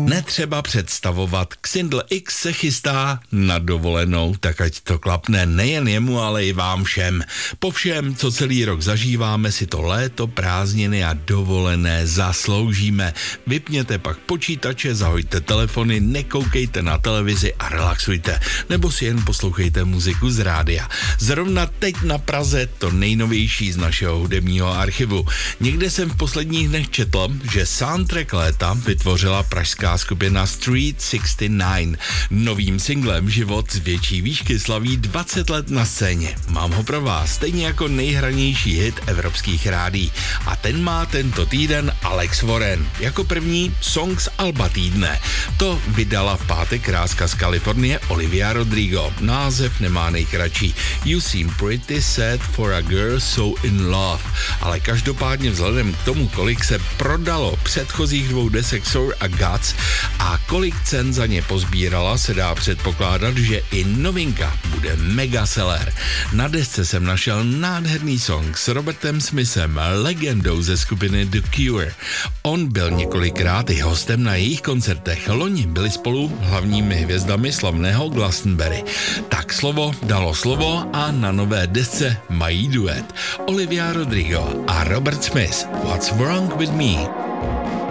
Netřeba představovat, Xindl X se chystá na dovolenou, tak ať to klapne nejen jemu, ale i vám všem. Po všem, co celý rok zažíváme, si to léto, prázdniny a dovolené zasloužíme. Vypněte pak počítače, zahoďte telefony, nekoukejte na televizi a relaxujte. Nebo si jen poslouchejte muziku z rádia. Zrovna teď na Praze to nejnovější z našeho hudebního archivu. Někde jsem v posledních dnech četl, že soundtrack léta vytvořila pražská skupina Street 69. Novým singlem Život z větší výšky slaví 20 let na scéně. Mám ho pro vás, stejně jako nejhranější hit evropských rádií. A ten má tento týden Alex Warren. Jako první song z alba týdne. To vydala v pátek kráska z Kalifornie Olivia Rodrigo. Název nemá nejkratší. You seem pretty sad for a girl so in love. Ale každopádně vzhledem k tomu, kolik se prodalo předchozích dvou desek Sour a Guts a kolik cen za ně pozbírala, se dá předpokládat, že i novinka bude mega seller. Na desce jsem našel nádherný song s Robertem Smithem, legendou ze skupiny The Cure. On byl několikrát i hostem na jejich koncertech. Loni byli spolu hlavními hvězdami slavného Glastonbury. Tak slovo dalo slovo a na nové desce mají duet. Olivia Rodrigo a Robert Smith. What's Wrong with Me?